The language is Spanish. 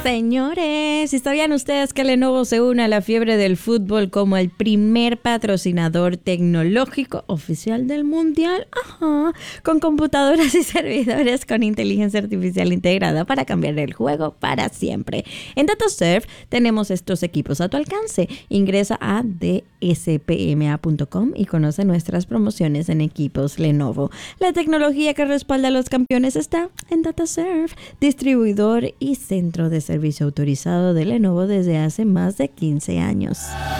Señores, ¿y sabían ustedes que Lenovo se une a la fiebre del fútbol como el primer patrocinador tecnológico oficial del mundial? Ajá, con computadoras y servidores con inteligencia artificial integrada para cambiar el juego para siempre. En DataServe tenemos estos equipos a tu alcance. Ingresa a dspma.com y conoce nuestras promociones en equipos Lenovo. La tecnología que respalda a los campeones está en DataServe, distribuidor y centro de servicio autorizado de Lenovo desde hace más de 15 años.